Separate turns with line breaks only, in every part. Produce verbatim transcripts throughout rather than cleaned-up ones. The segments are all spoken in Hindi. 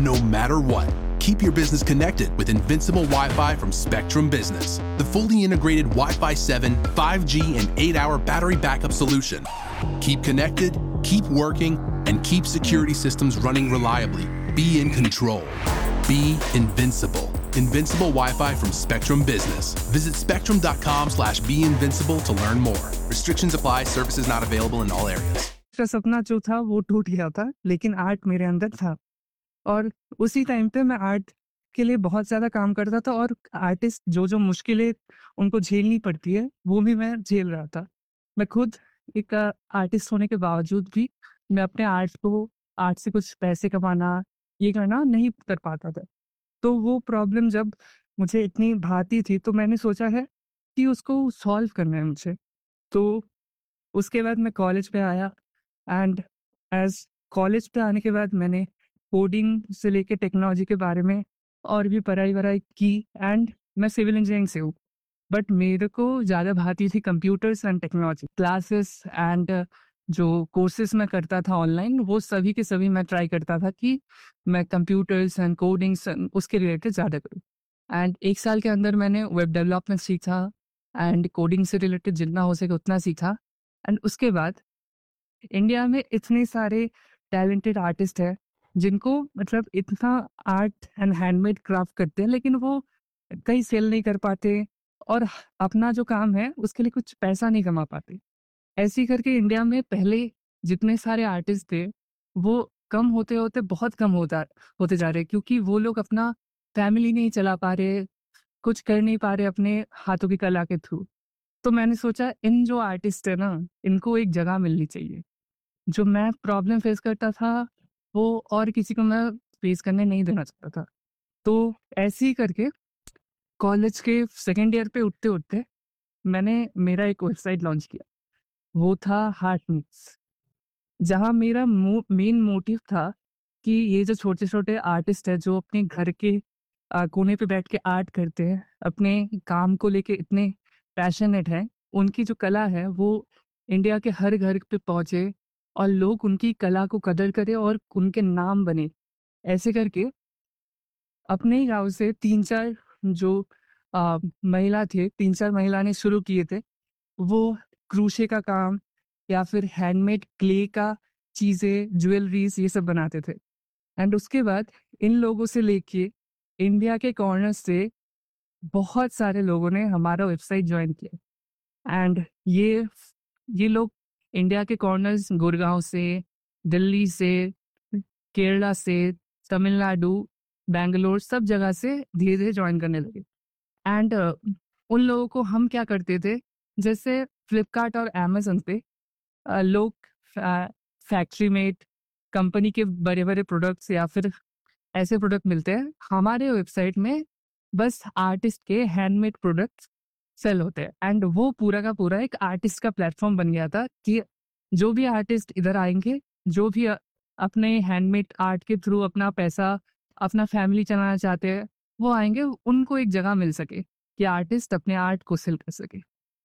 no matter what. Keep your business connected with Invincible Wi-Fi from Spectrum Business, the fully integrated Wi-Fi seven, five G, and eight hour battery backup solution. Keep connected, keep working, and keep security systems running reliably. Be in control. Be invincible. Invincible Wi-Fi from Spectrum Business. Visit spectrum.com slash be invincible to learn more. Restrictions apply. Services not available in all areas.
मेरा सपना जो था वो टूट गया था, लेकिन आर्ट मेरे अंदर था और उसी टाइम पे मैं आर्ट के लिए बहुत ज़्यादा काम करता था और आर्टिस्ट जो जो मुश्किलें उनको झेलनी पड़ती है वो भी मैं झेल रहा था। मैं खुद एक आर्टिस्ट होने के बावजूद भी मैं अपने आर्ट को आर्ट से कुछ पैसे कमाना ये करना नहीं कर पाता था। तो वो प्रॉब्लम जब मुझे इतनी भाती थी तो मैंने सोचा है कि उसको सॉल्व करना है मुझे। तो उसके बाद मैं कॉलेज पे आया एंड एज़ कॉलेज पे आने के बाद मैंने कोडिंग से लेके टेक्नोलॉजी के बारे में और भी पढ़ाई-वढ़ाई की एंड मैं सिविल इंजीनियरिंग से हूँ। बट मेरे को ज़्यादा भाती थी computers and technology. Classes and जो कोर्सेज़ मैं करता था ऑनलाइन वो सभी के सभी मैं ट्राई करता था कि मैं कंप्यूटर्स एंड कोडिंग्स उसके रिलेटेड ज़्यादा करूँ। एंड एक साल के अंदर मैंने वेब डेवलपमेंट सीखा एंड कोडिंग से रिलेटेड जितना हो सके उतना सीखा। एंड उसके बाद इंडिया में इतने सारे टैलेंटेड आर्टिस्ट हैं जिनको मतलब इतना आर्ट एंड हैंडमेड क्राफ्ट करते हैं लेकिन वो कहीं सेल नहीं कर पाते और अपना जो काम है उसके लिए कुछ पैसा नहीं कमा पाते। ऐसे ही करके इंडिया में पहले जितने सारे आर्टिस्ट थे वो कम होते होते बहुत कम होता होते जा रहे क्योंकि वो लोग अपना फैमिली नहीं चला पा रहे, कुछ कर नहीं पा रहे अपने हाथों की कला के थ्रू। तो मैंने सोचा इन जो आर्टिस्ट है ना इनको एक जगह मिलनी चाहिए। जो मैं प्रॉब्लम फेस करता था वो और किसी को मैं फेस करने नहीं देना चाहता था। तो ऐसे ही करके कॉलेज के सेकेंड ईयर पे उठते-उठते मैंने मेरा एक वेबसाइट लॉन्च किया। वो था हार्ट मिक्स, जहाँ मेरा मो मेन मोटिव था कि ये जो छोटे-छोटे आर्टिस्ट हैं जो अपने घर के अ, कोने पे बैठ के आर्ट करते हैं, अपने काम को लेके इतने पैशनेट हैं, उनकी जो कला है वो इंडिया के हर घर पे पहुँचे और लोग उनकी कला को कदर करें और उनके नाम बने। ऐसे करके अपने ही गाँव से तीन चार जो अ, महिला थे, तीन चार महिला ने शुरू किए थे। वो क्रोशे का काम या फिर हैंडमेड क्ले का चीज़ें, ज्वेलरीज़ ये सब बनाते थे। एंड उसके बाद इन लोगों से लेके इंडिया के कॉर्नर से बहुत सारे लोगों ने हमारा वेबसाइट जॉइन किया। एंड ये ये लोग इंडिया के कॉर्नर्स गुड़गाँव से, दिल्ली से, केरला से, तमिलनाडु, बैंगलोर सब जगह से धीरे-धीरे जॉइन करने लगे। एंड उन लोगों को हम क्या करते थे, जैसे फ्लिपकार्ट और अमेज़न पे अ, लोग फै फैक्ट्री मेड कंपनी के बड़े-बड़े प्रोडक्ट्स या फिर ऐसे प्रोडक्ट मिलते हैं। हमारे वेबसाइट में बस आर्टिस्ट के हैंडमेड प्रोडक्ट्स सेल होते हैं एंड वो पूरा का पूरा एक आर्टिस्ट का प्लेटफ़ॉर्म बन गया था कि जो भी आर्टिस्ट इधर आएँगे, जो भी अ, अपने हैंडमेड आर्ट के थ्रू अपना पैसा, अपना फैमिली चलाना चाहते हैं, वो आएँगे, उनको एक जगह मिल सके कि आर्टिस्ट अपने आर्ट को सेल कर सके।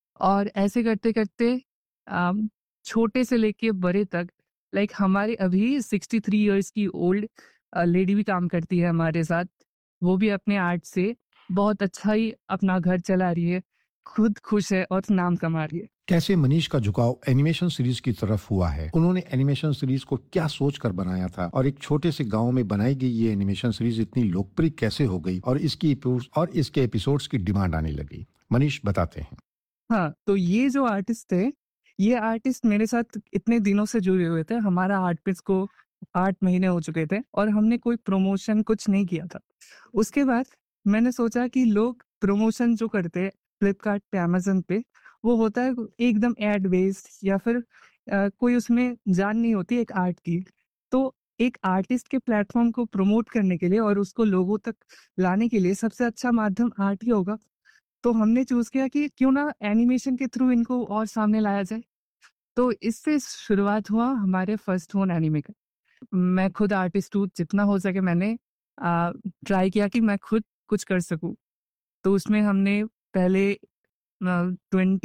और ऐसे करते-करते अम, छोटे से लेके बड़े तक लाइक हमारे अभी सिक्सटी थ्री इयर्स की ओल्ड अ, लेडी भी काम करती है हमारे साथ। वो भी अपने आर्ट से बहुत अच्छा ही अपना घर चला रही है, खुद खुश है और नाम कमा रही है।
कैसे मनीष का झुकाव एनिमेशन सीरीज की तरफ हुआ है, उन्होंने एनिमेशन सीरीज को क्या सोचकर बनाया था और एक छोटे से गांव में बनाई गई ये एनिमेशन सीरीज इतनी लोकप्रिय कैसे हो गई और इसकी एपिसोड्स और इसके एपिसोड्स की डिमांड आने लगी। मनीष बताते हैं।
हाँ, तो ये जो आर्टिस्ट थे, ये आर्टिस्ट मेरे साथ इतने दिनों से जुड़े हुए थे। हमारा आर्ट पिच को आठ महीने हो चुके थे और हमने कोई प्रमोशन कुछ नहीं किया था। उसके बाद मैंने सोचा कि लोग प्रमोशन जो करते हैं फ्लिपकार्ट पे, अमेज़न पे, वो होता है एकदम एड बेस्ड या फिर अ, कोई उसमें जान नहीं होती एक आर्ट की। तो एक आर्टिस्ट के प्लेटफ़ॉर्म को प्रमोट करने के लिए और उसको लोगों तक लाने के लिए सबसे अच्छा माध्यम आर्ट ही होगा। तो हमने चूज़ किया कि क्यों ना एनिमेशन के थ्रू इनको और सामने लाया जाए। तो इससे शुरुआत हुआ हमारे फर्स्ट ओन एनीमे का। मैं खुद आर्टिस्ट हूँ, जितना हो सके मैंने अ, ट्राई किया कि मैं खुद कुछ कर सकूँ। तो उसमें हमने पहले अ, ट्वेंटी